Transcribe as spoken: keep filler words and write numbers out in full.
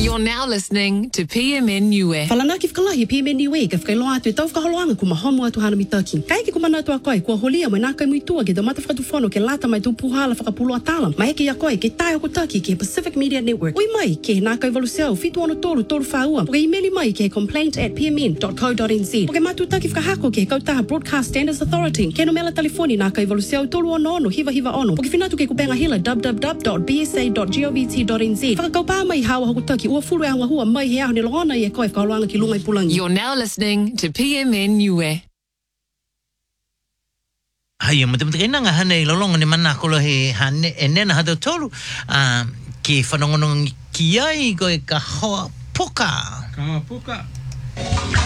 You're now listening to P M N Niue. Falana kif kalahi P M N Niue kif kailoa tu tau kaholoanga kuma homo atu hana mitaki. Kai ki kuma natu akoi kwa holia mai naka muitua ke domata fatu fono ke lata mai tu puhala whakapulo atala. Mai ke yakoi ke tai ko taki ke Pacific Media Network. Oi mai ke naka evolução fitu ono tolu tolu faua. Ke email mai ke complaint at p m n dot co dot n z. Ke matu taki whakahako ke kautaha Broadcast Standards Authority. Ke no mela telefoni naka evolução tolu ono ono hiva hiva ono. Ke finatu ke kubenga hila w w w dot b s a dot govt dot n z. Whakakaupa mai hawa hoku taki ua fulu e anga hua mai he aho ni longona i e koe whakaoloanga ki lunga i pulangi. You're now listening to P M N Niue. Hai mo te te nga hane lolonga ni mana kolo he hane enena hado tolu a ki whanongonong ki ai ko e ka hoa poka. Ka hoa poka.